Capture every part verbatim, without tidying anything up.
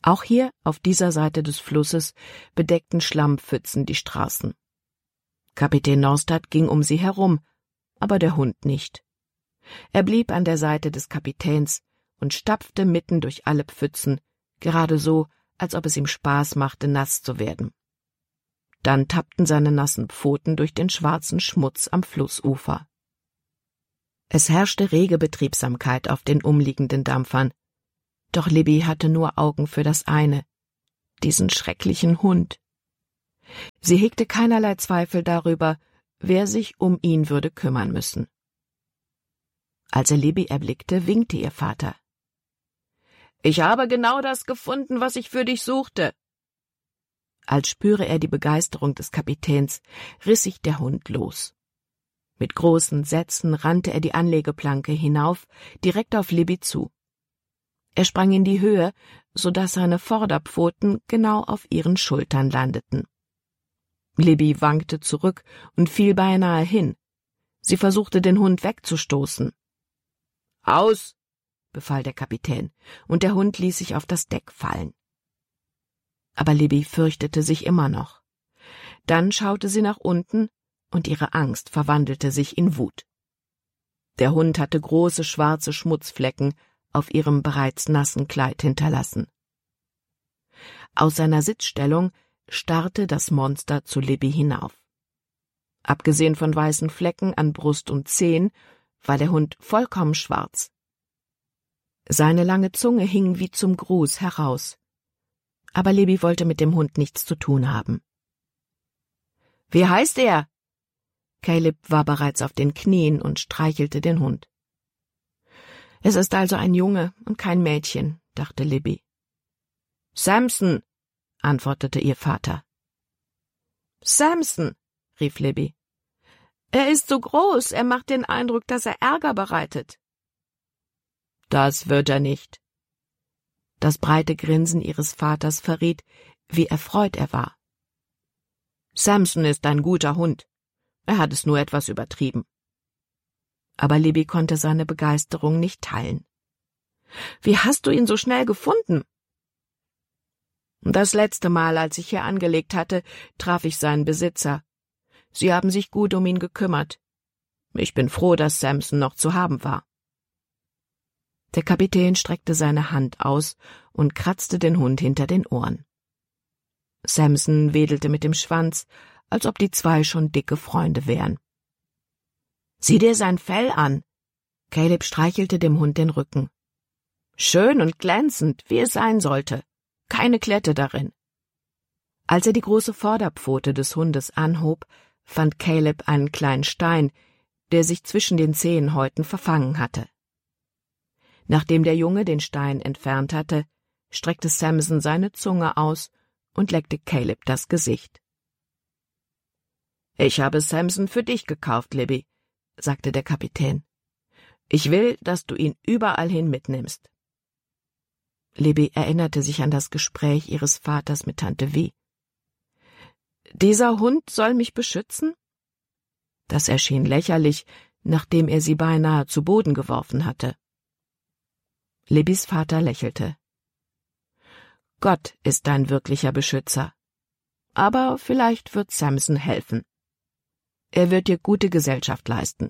Auch hier, auf dieser Seite des Flusses, bedeckten Schlammpfützen die Straßen. Kapitän Norstad ging um sie herum, aber der Hund nicht. Er blieb an der Seite des Kapitäns und stapfte mitten durch alle Pfützen, gerade so, als ob es ihm Spaß machte, nass zu werden. Dann tappten seine nassen Pfoten durch den schwarzen Schmutz am Flussufer. Es herrschte rege Betriebsamkeit auf den umliegenden Dampfern, doch Libby hatte nur Augen für das eine, diesen schrecklichen Hund. Sie hegte keinerlei Zweifel darüber, wer sich um ihn würde kümmern müssen. Als er Libby erblickte, winkte ihr Vater. »Ich habe genau das gefunden, was ich für dich suchte.« Als spüre er die Begeisterung des Kapitäns, riss sich der Hund los. Mit großen Sätzen rannte er die Anlegeplanke hinauf, direkt auf Libby zu. Er sprang in die Höhe, so dass seine Vorderpfoten genau auf ihren Schultern landeten. Libby wankte zurück und fiel beinahe hin. Sie versuchte, den Hund wegzustoßen. »Aus«, befahl der Kapitän, und der Hund ließ sich auf das Deck fallen. Aber Libby fürchtete sich immer noch. Dann schaute sie nach unten, und ihre Angst verwandelte sich in Wut. Der Hund hatte große schwarze Schmutzflecken auf ihrem bereits nassen Kleid hinterlassen. Aus seiner Sitzstellung starrte das Monster zu Libby hinauf. Abgesehen von weißen Flecken an Brust und Zehen war der Hund vollkommen schwarz. Seine lange Zunge hing wie zum Gruß heraus. Aber Libby wollte mit dem Hund nichts zu tun haben. »Wie heißt er?« Caleb war bereits auf den Knien und streichelte den Hund. »Es ist also ein Junge und kein Mädchen«, dachte Libby. »Samson«, antwortete ihr Vater. »Samson«, rief Libby. »Er ist so groß, er macht den Eindruck, dass er Ärger bereitet.« »Das wird er nicht.« Das breite Grinsen ihres Vaters verriet, wie erfreut er war. »Samson ist ein guter Hund. Er hat es nur etwas übertrieben.« Aber Libby konnte seine Begeisterung nicht teilen. »Wie hast du ihn so schnell gefunden?« »Das letzte Mal, als ich hier angelegt hatte, traf ich seinen Besitzer. Sie haben sich gut um ihn gekümmert. Ich bin froh, dass Samson noch zu haben war.« Der Kapitän streckte seine Hand aus und kratzte den Hund hinter den Ohren. Samson wedelte mit dem Schwanz, als ob die zwei schon dicke Freunde wären. »Sieh dir sein Fell an!« Caleb streichelte dem Hund den Rücken. »Schön und glänzend, wie es sein sollte. Keine Klette darin.« Als er die große Vorderpfote des Hundes anhob, fand Caleb einen kleinen Stein, der sich zwischen den Zehenhäuten verfangen hatte. Nachdem der Junge den Stein entfernt hatte, streckte Samson seine Zunge aus und leckte Caleb das Gesicht. »Ich habe Samson für dich gekauft, Libby«, sagte der Kapitän. »Ich will, dass du ihn überall hin mitnimmst.« Libby erinnerte sich an das Gespräch ihres Vaters mit Tante Weh. »Dieser Hund soll mich beschützen?« Das erschien lächerlich, nachdem er sie beinahe zu Boden geworfen hatte. Libbys Vater lächelte. »Gott ist dein wirklicher Beschützer. Aber vielleicht wird Samson helfen. Er wird dir gute Gesellschaft leisten.«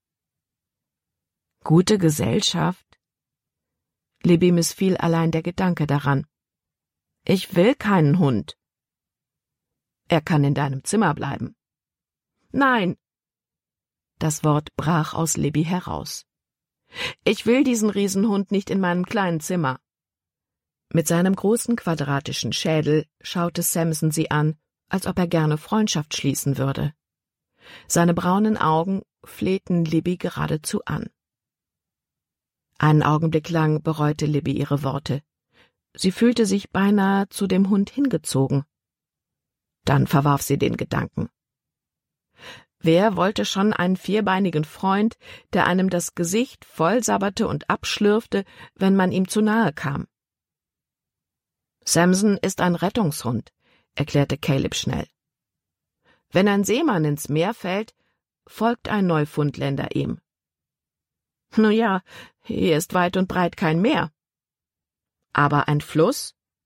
»Gute Gesellschaft?« Libby missfiel allein der Gedanke daran. »Ich will keinen Hund.« »Er kann in deinem Zimmer bleiben.« »Nein!« Das Wort brach aus Libby heraus. »Ich will diesen Riesenhund nicht in meinem kleinen Zimmer.« Mit seinem großen quadratischen Schädel schaute Samson sie an, als ob er gerne Freundschaft schließen würde. Seine braunen Augen flehten Libby geradezu an. Einen Augenblick lang bereute Libby ihre Worte. Sie fühlte sich beinahe zu dem Hund hingezogen. Dann verwarf sie den Gedanken. Wer wollte schon einen vierbeinigen Freund, der einem das Gesicht vollsabberte und abschlürfte, wenn man ihm zu nahe kam? »Samson ist ein Rettungshund«, erklärte Caleb schnell. »Wenn ein Seemann ins Meer fällt, folgt ein Neufundländer ihm.« »Nun ja, hier ist weit und breit kein Meer.« »Aber ein Fluss?«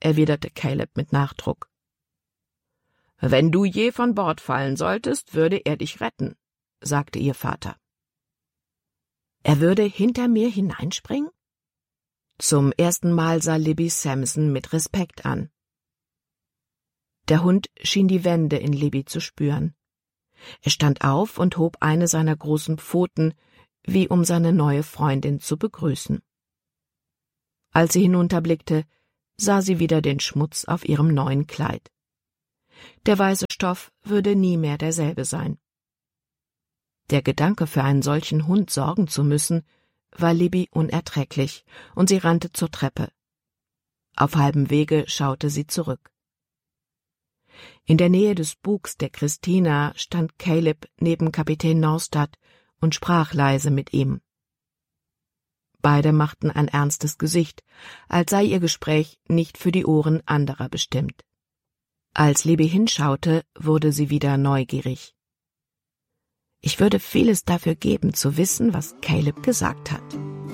erwiderte Caleb mit Nachdruck. »Wenn du je von Bord fallen solltest, würde er dich retten«, sagte ihr Vater. »Er würde hinter mir hineinspringen?« Zum ersten Mal sah Libby Samson mit Respekt an. Der Hund schien die Wände in Libby zu spüren. Er stand auf und hob eine seiner großen Pfoten, wie um seine neue Freundin zu begrüßen. Als sie hinunterblickte, sah sie wieder den Schmutz auf ihrem neuen Kleid. Der weiße Stoff würde nie mehr derselbe sein. Der Gedanke, für einen solchen Hund sorgen zu müssen, war Libby unerträglich, und sie rannte zur Treppe. Auf halbem Wege schaute sie zurück. In der Nähe des Bugs der Christina stand Caleb neben Kapitän Norstad und sprach leise mit ihm. Beide machten ein ernstes Gesicht, als sei ihr Gespräch nicht für die Ohren anderer bestimmt. Als Libby hinschaute, wurde sie wieder neugierig. »Ich würde vieles dafür geben, zu wissen, was Caleb gesagt hat.«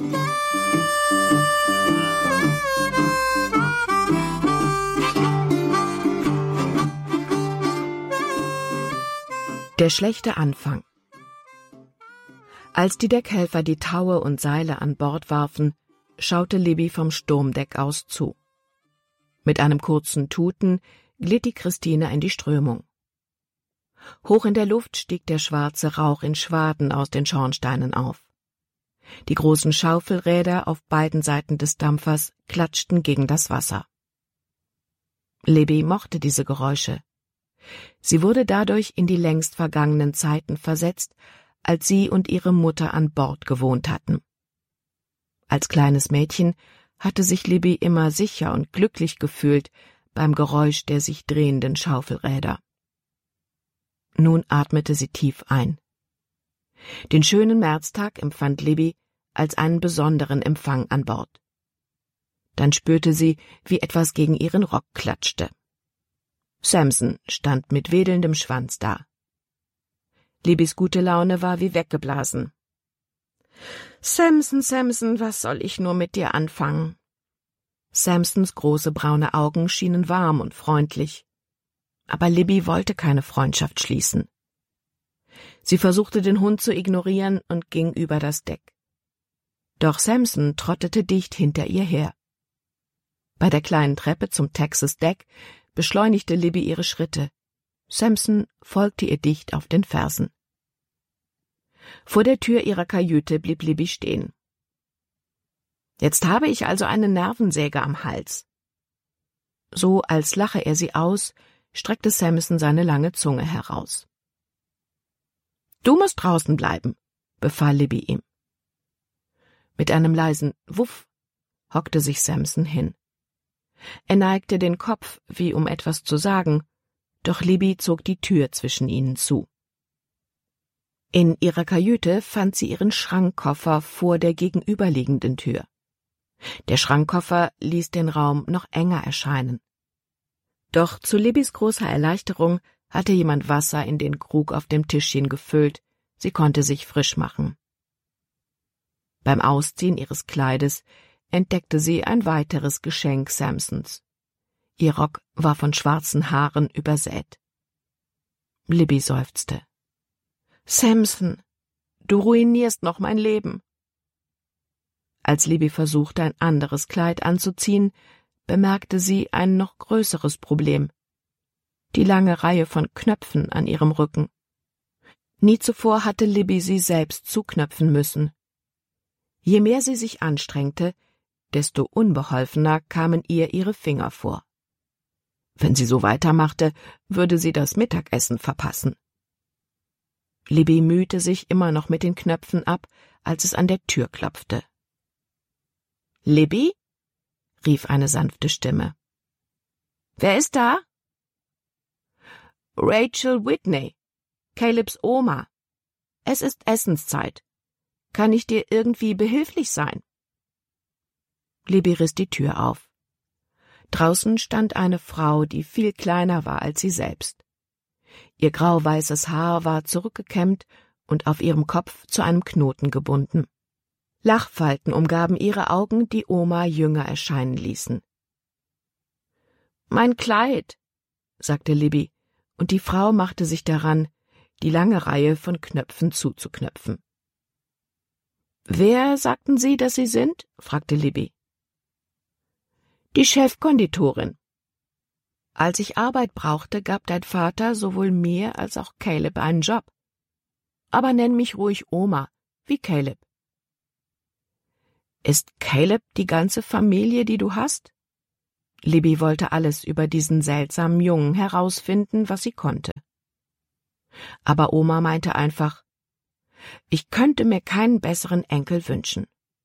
Der schlechte Anfang. Als die Deckhelfer die Taue und Seile an Bord warfen, schaute Libby vom Sturmdeck aus zu. Mit einem kurzen Tuten glitt die Christine in die Strömung. Hoch in der Luft stieg der schwarze Rauch in Schwaden aus den Schornsteinen auf. Die großen Schaufelräder auf beiden Seiten des Dampfers klatschten gegen das Wasser. Libby mochte diese Geräusche. Sie wurde dadurch in die längst vergangenen Zeiten versetzt, als sie und ihre Mutter an Bord gewohnt hatten. Als kleines Mädchen hatte sich Libby immer sicher und glücklich gefühlt beim Geräusch der sich drehenden Schaufelräder. Nun atmete sie tief ein. Den schönen Märztag empfand Libby als einen besonderen Empfang an Bord. Dann spürte sie, wie etwas gegen ihren Rock klatschte. Samson stand mit wedelndem Schwanz da. Libbys gute Laune war wie weggeblasen. »Samson, Samson, was soll ich nur mit dir anfangen?« Samsons große braune Augen schienen warm und freundlich. Aber Libby wollte keine Freundschaft schließen. Sie versuchte, den Hund zu ignorieren und ging über das Deck. Doch Samson trottete dicht hinter ihr her. Bei der kleinen Treppe zum Texas Deck beschleunigte Libby ihre Schritte. Samson folgte ihr dicht auf den Fersen. Vor der Tür ihrer Kajüte blieb Libby stehen. »Jetzt habe ich also eine Nervensäge am Hals.« So, als lache er sie aus, streckte Samson seine lange Zunge heraus. »Du musst draußen bleiben«, befahl Libby ihm. Mit einem leisen Wuff hockte sich Samson hin. Er neigte den Kopf, wie um etwas zu sagen, doch Libby zog die Tür zwischen ihnen zu. In ihrer Kajüte fand sie ihren Schrankkoffer vor der gegenüberliegenden Tür. Der Schrankkoffer ließ den Raum noch enger erscheinen. Doch zu Libbys großer Erleichterung hatte jemand Wasser in den Krug auf dem Tischchen gefüllt, sie konnte sich frisch machen. Beim Ausziehen ihres Kleides entdeckte sie ein weiteres Geschenk Samsons. Ihr Rock war von schwarzen Haaren übersät. Libby seufzte. »Samson, du ruinierst noch mein Leben.« Als Libby versuchte, ein anderes Kleid anzuziehen, bemerkte sie ein noch größeres Problem: die lange Reihe von Knöpfen an ihrem Rücken. Nie zuvor hatte Libby sie selbst zuknöpfen müssen. Je mehr sie sich anstrengte, desto unbeholfener kamen ihr ihre Finger vor. Wenn sie so weitermachte, würde sie das Mittagessen verpassen. Libby mühte sich immer noch mit den Knöpfen ab, als es an der Tür klopfte. »Libby?« rief eine sanfte Stimme. »Wer ist da?« »Rachel Whitney, Calebs Oma. Es ist Essenszeit. Kann ich dir irgendwie behilflich sein?« Libby riss die Tür auf. Draußen stand eine Frau, die viel kleiner war als sie selbst. Ihr grau-weißes Haar war zurückgekämmt und auf ihrem Kopf zu einem Knoten gebunden. Lachfalten umgaben ihre Augen, die Oma jünger erscheinen ließen. »Mein Kleid«, sagte Libby, und die Frau machte sich daran, die lange Reihe von Knöpfen zuzuknöpfen. »Wer sagten Sie, dass Sie sind?« fragte Libby. »Die Chefkonditorin. Als ich Arbeit brauchte, gab dein Vater sowohl mir als auch Caleb einen Job. Aber nenn mich ruhig Oma, wie Caleb.« »Ist Caleb die ganze Familie, die du hast?« Libby wollte alles über diesen seltsamen Jungen herausfinden, was sie konnte. Aber Oma meinte einfach, »Ich könnte mir keinen besseren Enkel wünschen.«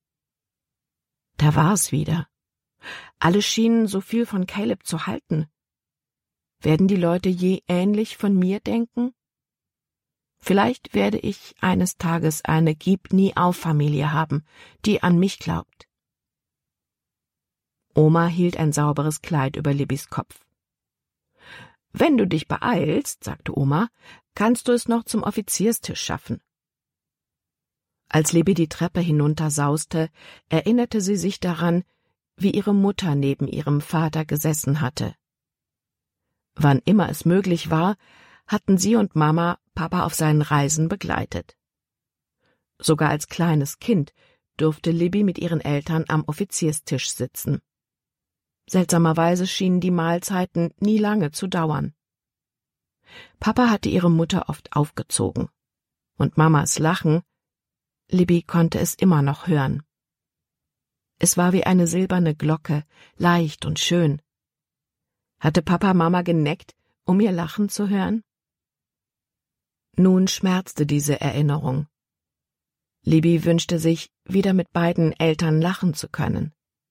Da war es wieder. Alle schienen so viel von Caleb zu halten. Werden die Leute je ähnlich von mir denken? Vielleicht werde ich eines Tages eine Gib-nie-auf-Familie haben, die an mich glaubt. Oma hielt ein sauberes Kleid über Libbys Kopf. »Wenn du dich beeilst«, sagte Oma, »kannst du es noch zum Offizierstisch schaffen.« Als Libby die Treppe hinuntersauste, erinnerte sie sich daran, wie ihre Mutter neben ihrem Vater gesessen hatte. Wann immer es möglich war, hatten sie und Mama Papa auf seinen Reisen begleitet. Sogar als kleines Kind durfte Libby mit ihren Eltern am Offizierstisch sitzen. Seltsamerweise schienen die Mahlzeiten nie lange zu dauern. Papa hatte ihre Mutter oft aufgezogen, und Mamas Lachen, Libby konnte es immer noch hören. Es war wie eine silberne Glocke, leicht und schön. Hatte Papa Mama geneckt, um ihr Lachen zu hören? Nun schmerzte diese Erinnerung. Libby wünschte sich, wieder mit beiden Eltern lachen zu können.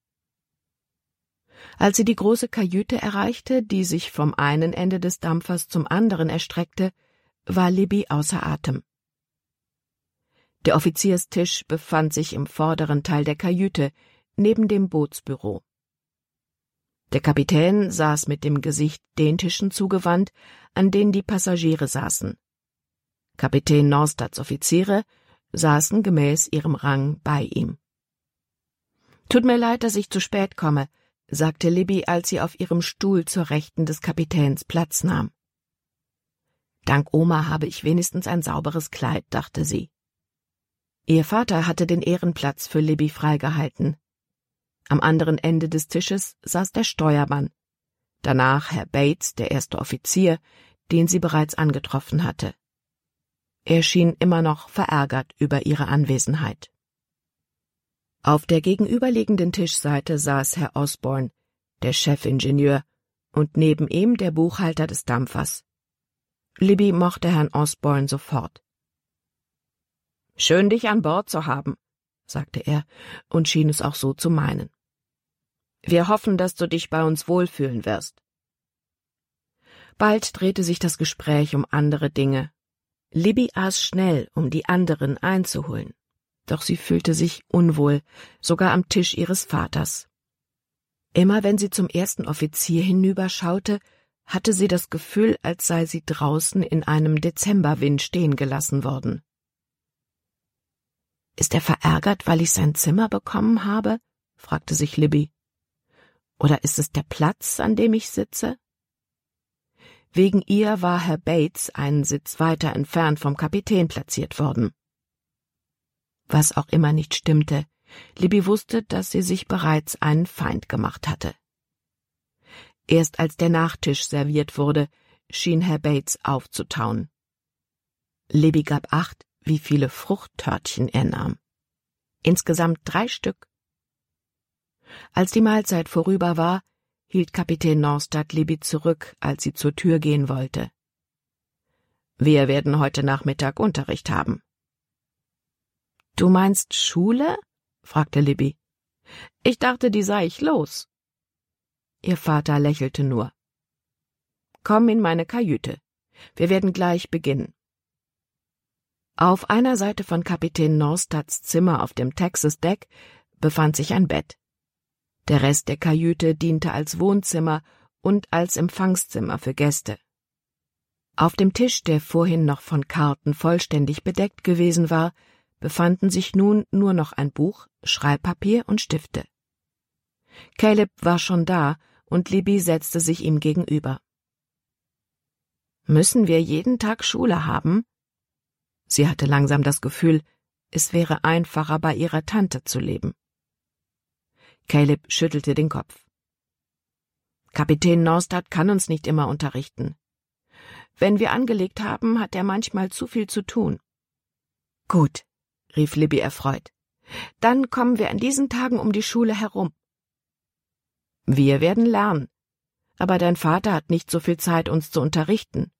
Als sie die große Kajüte erreichte, die sich vom einen Ende des Dampfers zum anderen erstreckte, war Libby außer Atem. Der Offizierstisch befand sich im vorderen Teil der Kajüte, neben dem Bootsbüro. Der Kapitän saß mit dem Gesicht den Tischen zugewandt, an denen die Passagiere saßen. Kapitän Norstadts Offiziere saßen gemäß ihrem Rang bei ihm. »Tut mir leid, dass ich zu spät komme«, sagte Libby, als sie auf ihrem Stuhl zur Rechten des Kapitäns Platz nahm. »Dank Oma habe ich wenigstens ein sauberes Kleid«, dachte sie. Ihr Vater hatte den Ehrenplatz für Libby freigehalten. Am anderen Ende des Tisches saß der Steuermann, danach Herr Bates, der erste Offizier, den sie bereits angetroffen hatte. Er schien immer noch verärgert über ihre Anwesenheit. Auf der gegenüberliegenden Tischseite saß Herr Osborne, der Chefingenieur, und neben ihm der Buchhalter des Dampfers. Libby mochte Herrn Osborne sofort. »Schön, dich an Bord zu haben«, sagte er und schien es auch so zu meinen. »Wir hoffen, dass du dich bei uns wohlfühlen wirst.« Bald drehte sich das Gespräch um andere Dinge. Libby aß schnell, um die anderen einzuholen. Doch sie fühlte sich unwohl, sogar am Tisch ihres Vaters. Immer wenn sie zum ersten Offizier hinüberschaute, hatte sie das Gefühl, als sei sie draußen in einem Dezemberwind stehen gelassen worden. »Ist er verärgert, weil ich sein Zimmer bekommen habe?« fragte sich Libby. »Oder ist es der Platz, an dem ich sitze?« Wegen ihr war Herr Bates einen Sitz weiter entfernt vom Kapitän platziert worden. Was auch immer nicht stimmte, Libby wusste, dass sie sich bereits einen Feind gemacht hatte. Erst als der Nachtisch serviert wurde, schien Herr Bates aufzutauen. Libby gab acht, wie viele Fruchttörtchen er nahm. Insgesamt drei Stück. Als die Mahlzeit vorüber war, hielt Kapitän Norstad Libby zurück, als sie zur Tür gehen wollte. »Wir werden heute Nachmittag Unterricht haben.« »Du meinst Schule?« fragte Libby. »Ich dachte, die sei ich los.« Ihr Vater lächelte nur. »Komm in meine Kajüte. Wir werden gleich beginnen.« Auf einer Seite von Kapitän Norstads Zimmer auf dem Texas-Deck befand sich ein Bett. Der Rest der Kajüte diente als Wohnzimmer und als Empfangszimmer für Gäste. Auf dem Tisch, der vorhin noch von Karten vollständig bedeckt gewesen war, befanden sich nun nur noch ein Buch, Schreibpapier und Stifte. Caleb war schon da und Libby setzte sich ihm gegenüber. »Müssen wir jeden Tag Schule haben?« Sie hatte langsam das Gefühl, es wäre einfacher, bei ihrer Tante zu leben. Caleb schüttelte den Kopf. »Kapitän Norstad kann uns nicht immer unterrichten. Wenn wir angelegt haben, hat er manchmal zu viel zu tun.« »Gut«, rief Libby erfreut. »Dann kommen wir an diesen Tagen um die Schule herum.« »Wir werden lernen. Aber dein Vater hat nicht so viel Zeit, uns zu unterrichten.